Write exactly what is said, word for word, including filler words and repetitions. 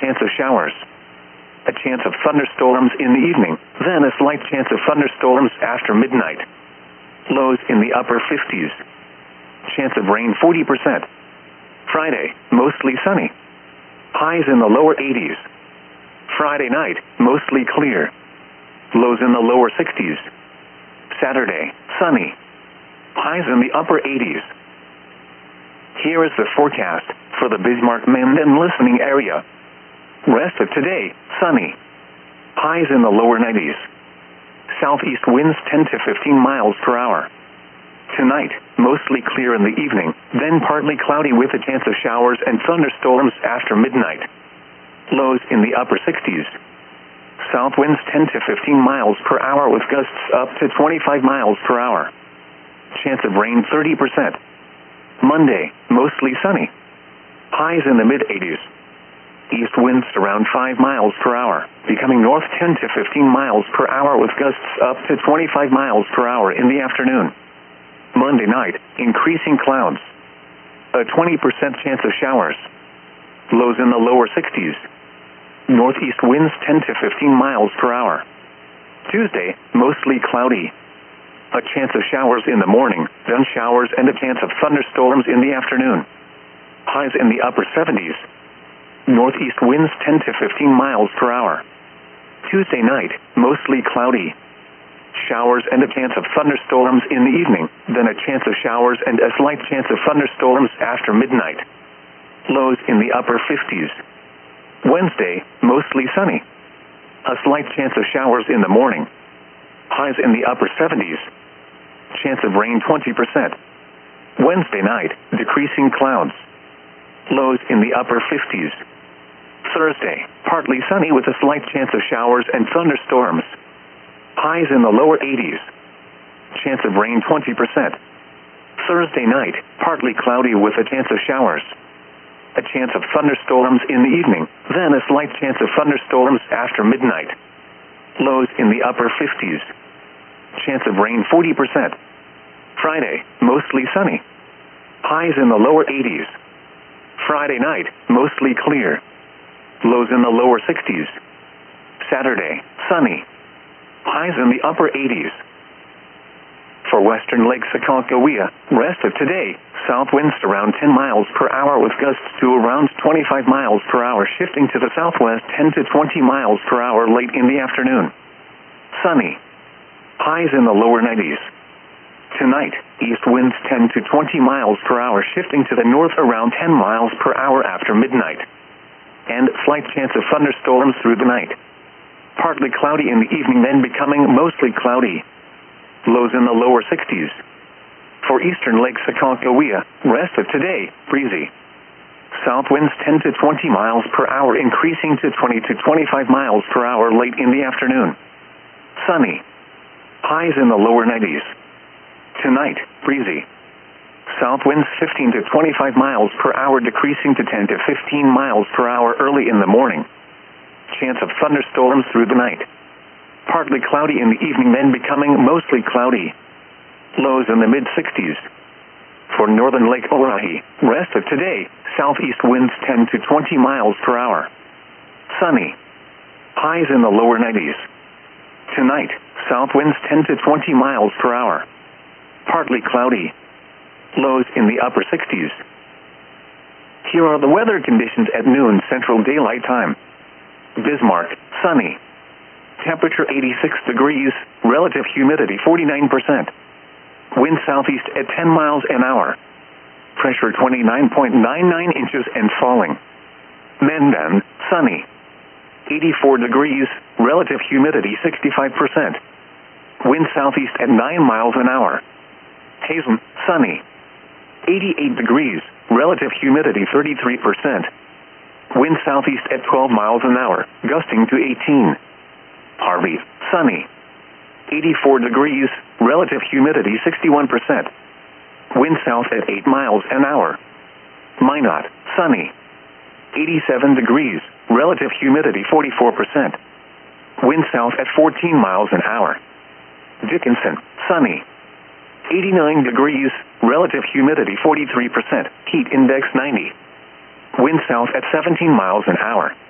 chance of showers. A chance of thunderstorms in the evening, then a slight chance of thunderstorms after midnight. Lows in the upper fifties. Chance of rain forty percent. Friday, mostly sunny. Highs in the lower eighties. Friday night, mostly clear. Lows in the lower sixties. Saturday, sunny. Highs in the upper eighties. Here is the forecast for the Bismarck-Menden listening area. Rest of today, sunny. Highs in the lower nineties. Southeast winds ten to fifteen miles per hour. Tonight, mostly clear in the evening, then partly cloudy with a chance of showers and thunderstorms after midnight. Lows in the upper sixties. South winds ten to fifteen miles per hour with gusts up to twenty-five miles per hour. Chance of rain thirty percent. Monday, mostly sunny. Highs in the mid-eighties. East winds around five miles per hour, becoming north ten to fifteen miles per hour with gusts up to twenty-five miles per hour in the afternoon. Monday night, increasing clouds. A twenty percent chance of showers. Lows in the lower sixties. Northeast winds ten to fifteen miles per hour. Tuesday, mostly cloudy. A chance of showers in the morning, then showers and a chance of thunderstorms in the afternoon. Highs in the upper seventies. Northeast winds ten to fifteen miles per hour. Tuesday night, mostly cloudy. Showers and a chance of thunderstorms in the evening, then a chance of showers and a slight chance of thunderstorms after midnight. Lows in the upper fifties. Wednesday, mostly sunny. A slight chance of showers in the morning. Highs in the upper seventies. Chance of rain twenty percent. Wednesday night, decreasing clouds. Lows in the upper fifties. Thursday, partly sunny with a slight chance of showers and thunderstorms. Highs in the lower eighties. Chance of rain twenty percent. Thursday night, partly cloudy with a chance of showers. A chance of thunderstorms in the evening, then a slight chance of thunderstorms after midnight. Lows in the upper fifties. Chance of rain forty percent. Friday, mostly sunny. Highs in the lower eighties. Friday night, mostly clear. Lows in the lower sixties. Saturday, sunny. Highs in the upper eighties. For western Lake Sakakawea, rest of today, south winds around ten miles per hour with gusts to around twenty-five miles per hour, shifting to the southwest ten to twenty miles per hour late in the afternoon. Sunny. Highs in the lower nineties. Tonight, east winds ten to twenty miles per hour, shifting to the north around ten miles per hour after midnight. And slight chance of thunderstorms through the night. Partly cloudy in the evening, then becoming mostly cloudy. Lows in the lower sixties. For eastern Lake Sakakawea, rest of today, breezy. South winds ten to twenty miles per hour, increasing to twenty to twenty-five miles per hour late in the afternoon. Sunny. Highs in the lower nineties. Tonight, breezy. South winds fifteen to twenty-five miles per hour, decreasing to ten to fifteen miles per hour early in the morning. Chance of thunderstorms through the night. Partly cloudy in the evening, then becoming mostly cloudy. Lows in the mid-sixties. For northern Lake Oahe, rest of today, southeast winds ten to twenty miles per hour. Sunny. Highs in the lower nineties. Tonight, south winds ten to twenty miles per hour. Partly cloudy. Lows in the upper sixties. Here are the weather conditions at noon Central Daylight Time. Bismarck, sunny. Temperature eighty-six degrees, relative humidity forty-nine percent. Wind southeast at ten miles an hour. Pressure twenty-nine point nine nine inches and falling. Menden, sunny. eighty-four degrees, relative humidity sixty-five percent. Wind southeast at nine miles an hour. Hazen, sunny. eighty-eight degrees, relative humidity thirty-three percent. Wind southeast at twelve miles an hour, gusting to eighteen. Harvey, sunny. eighty-four degrees, relative humidity sixty-one percent. Wind south at eight miles an hour. Minot, sunny. eighty-seven degrees, relative humidity forty-four percent. Wind south at fourteen miles an hour. Dickinson, sunny. eighty-nine degrees, relative humidity forty-three percent, heat index ninety. Wind south at seventeen miles an hour.